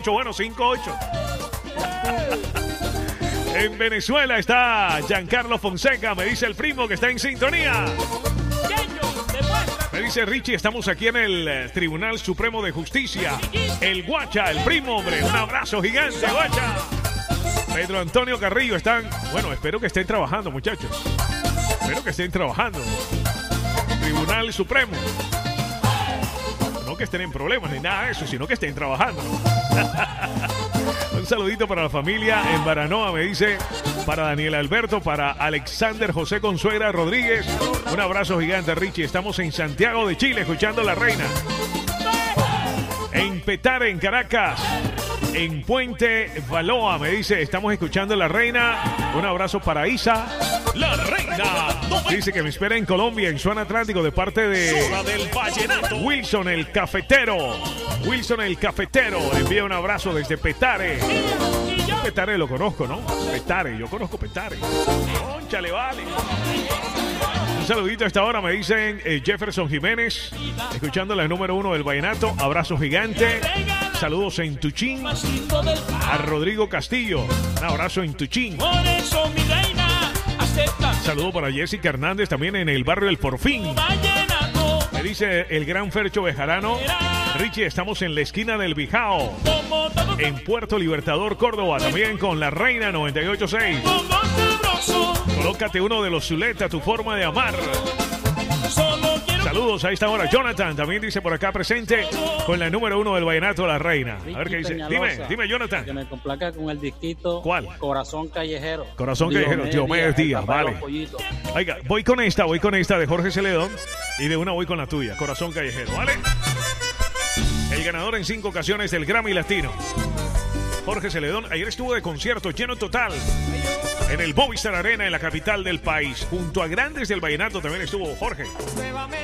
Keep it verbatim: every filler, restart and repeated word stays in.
Bueno, cinco ocho. En Venezuela está Giancarlo Fonseca, me dice el primo que está en sintonía. Me dice Richie, estamos aquí en el Tribunal Supremo de Justicia. El Guacha, el primo, hombre. Un abrazo gigante, Guacha. Pedro Antonio Carrillo, están... Bueno, espero que estén trabajando, muchachos. Espero que estén trabajando. Tribunal Supremo. No que estén en problemas ni nada de eso, sino que estén trabajando. Un saludito para la familia en Baranoa, me dice, para Daniel Alberto, para Alexander José Consuegra Rodríguez. Un abrazo gigante, Richie. Estamos en Santiago de Chile, escuchando La Reina. En Petare, en Caracas. En Puente Baloa, me dice, estamos escuchando La Reina. Un abrazo para Isa. La Reina. Dice que me espera en Colombia, en Zona Atlántico, de parte de Wilson el Cafetero. Wilson el Cafetero envía un abrazo desde Petare. Petare lo conozco, ¿no? Petare, yo conozco Petare. Cónchale, vale. Un saludito a esta hora, me dicen eh, Jefferson Jiménez, escuchando la número uno del vallenato. Abrazo gigante. Saludos en Tuchín. A Rodrigo Castillo. Un abrazo en Tuchín. Saludo para Jessica Hernández, también en el barrio El Porfín. Me dice el gran Fercho Bejarano. Richie, estamos en la esquina del Bijao, en Puerto Libertador, Córdoba, también con La Reina noventa y ocho punto seis. Colócate uno de los Zuleta, tu forma de amar. Saludos a esta hora. Jonathan también dice por acá presente con la número uno del vallenato, La Reina. A ver qué dice. Dime, dime, Jonathan. Que me complaca con el disquito. ¿Cuál? Corazón Callejero. Corazón Callejero, Diomedes Díaz, vale. Oiga, voy con esta, voy con esta de Jorge Celedón y de una voy con la tuya, Corazón Callejero, ¿vale? El ganador en cinco ocasiones del Grammy Latino, Jorge Celedón, ayer estuvo de concierto lleno total en el Movistar Arena, en la capital del país. Junto a grandes del vallenato también estuvo Jorge.